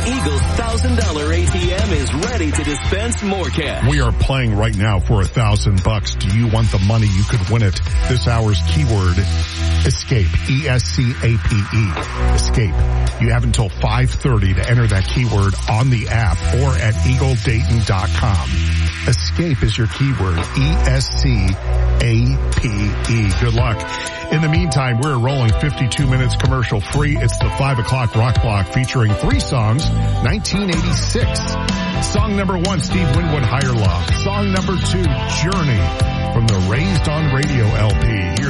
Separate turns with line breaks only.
Eagle's $1,000 ATM is ready to dispense more cash.
We are playing right now for $1,000. Do you want the money? You could win it. This hour's keyword, escape. ESCAPE. Escape. You have until 5:30 to enter that keyword on the app or at eagledayton.com. Escape is your keyword. ESCAPE. Good luck. In the meantime, we're rolling 52 minutes commercial free. It's the 5 o'clock rock block featuring 3 songs, 1986. Song number 1, Steve Winwood, Higher Love. Song number 2, Journey from the Raised on Radio LP. Here's